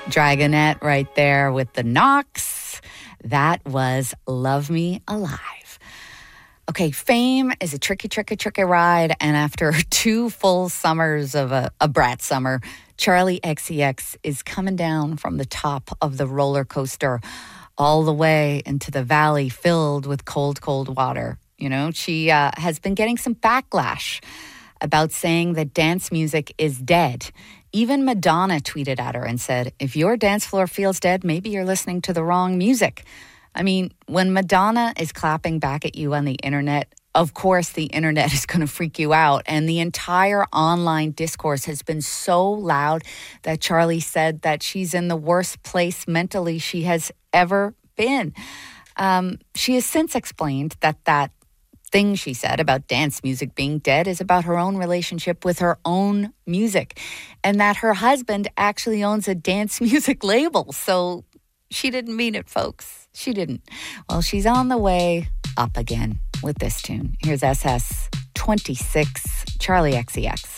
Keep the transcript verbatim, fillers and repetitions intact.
Dragonette right there with the Knocks. That was Love Me Alive. Okay, fame is a tricky, tricky, tricky ride. And after two full summers of a, a brat summer, Charli X C X is coming down from the top of the roller coaster all the way into the valley filled with cold, cold water. You know, she uh, has been getting some backlash about saying that dance music is dead. Even Madonna tweeted at her and said, if your dance floor feels dead, maybe you're listening to the wrong music. I mean, when Madonna is clapping back at you on the internet, of course the internet is going to freak you out. And the entire online discourse has been so loud that Charli said that she's in the worst place mentally she has ever been. Um, she has since explained that that thing she said about dance music being dead is about her own relationship with her own music, and that her husband actually owns a dance music label. So she didn't mean it, folks. She didn't. Well, she's on the way up again with this tune. Here's S S twenty-six, Charli X C X.